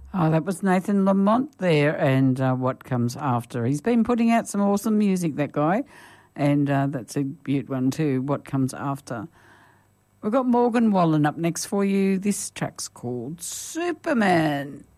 Oh, that was Nathan Lamont there, and What Comes After. He's been putting out some awesome music, that guy, and that's a beaut one too, What Comes After. We've got Morgan Wallen up next for you. This track's called Superman.